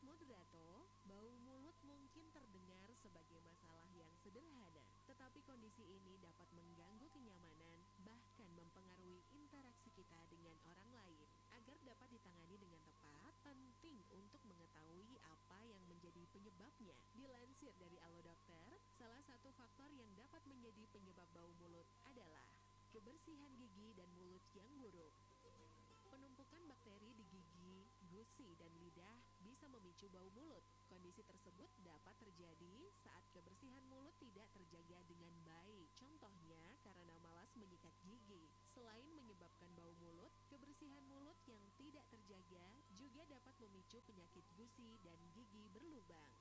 Moderato, bau mulut mungkin terdengar sebagai masalah yang sederhana, tetapi kondisi ini dapat mengganggu kenyamanan, bahkan mempengaruhi interaksi kita dengan orang lain. Agar dapat ditangani dengan tepat, penting untuk mengetahui apa yang menjadi penyebabnya. Dilansir dari Allo Dokter, salah satu faktor yang dapat menjadi penyebab bau mulut adalah kebersihan gigi dan mulut yang buruk. Penumpukan bakteri di gigi, gusi, dan lidah bisa memicu bau mulut. Kondisi tersebut dapat terjadi saat kebersihan mulut tidak terjaga dengan baik. Contohnya karena malas menyikat gigi. Selain menyebabkan bau mulut, kebersihan mulut yang tidak terjaga juga dapat memicu penyakit gusi dan gigi berlubang.